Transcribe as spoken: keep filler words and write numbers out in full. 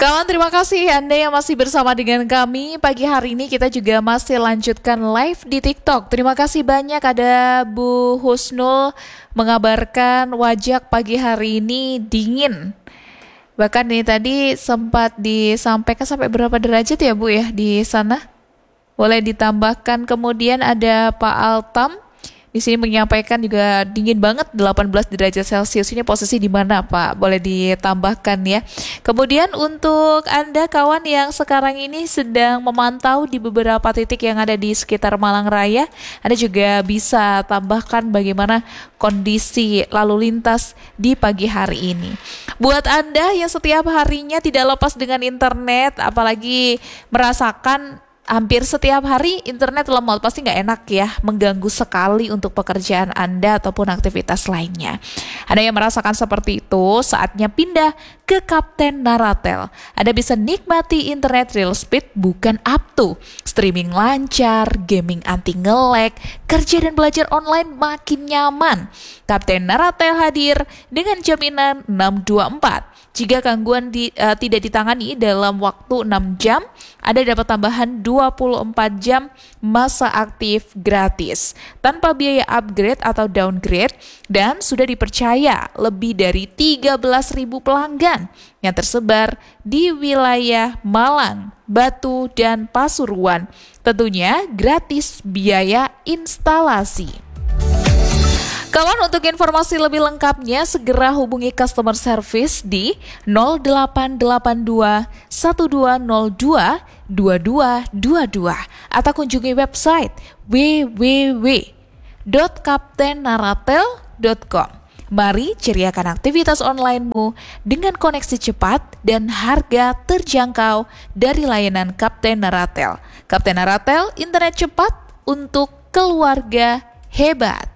Kawan, terima kasih Anda yang masih bersama dengan kami. Pagi hari ini kita juga masih lanjutkan live di TikTok. Terima kasih banyak ada Bu Husnul mengabarkan Wajak pagi hari ini dingin. Bahkan ini tadi sempat disampaikan sampai berapa derajat ya Bu ya di sana? Boleh ditambahkan. Kemudian ada Pak Altam di sini menyampaikan juga dingin banget delapan belas derajat Celcius. Ini posisi di mana Pak? Boleh ditambahkan ya. Kemudian untuk Anda kawan yang sekarang ini sedang memantau di beberapa titik yang ada di sekitar Malang Raya, Anda juga bisa tambahkan bagaimana kondisi lalu lintas di pagi hari ini. Buat Anda yang setiap harinya tidak lepas dengan internet, apalagi merasakan hampir setiap hari internet lemot, pasti nggak enak ya, mengganggu sekali untuk pekerjaan Anda ataupun aktivitas lainnya. Ada yang merasakan seperti itu, saatnya pindah ke Kapten Naratel. Anda bisa nikmati internet real speed bukan up to, streaming lancar, gaming anti nge-lag, kerja dan belajar online makin nyaman. Kapten Naratel hadir dengan jaminan enam dua empat. Jika gangguan di, uh, tidak ditangani dalam waktu enam jam, Anda dapat tambahan dua puluh empat jam masa aktif gratis tanpa biaya upgrade atau downgrade, dan sudah dipercaya lebih dari tiga belas ribu pelanggan yang tersebar di wilayah Malang, Batu, dan Pasuruan. Tentunya gratis biaya instalasi. Kawan, untuk informasi lebih lengkapnya segera hubungi customer service di nol delapan delapan dua satu dua nol dua dua dua dua dua atau kunjungi website w w w titik kapten naratel titik com. Mari ceriakan aktivitas onlinemu dengan koneksi cepat dan harga terjangkau dari layanan Kapten Naratel. Kapten Naratel, internet cepat untuk keluarga hebat.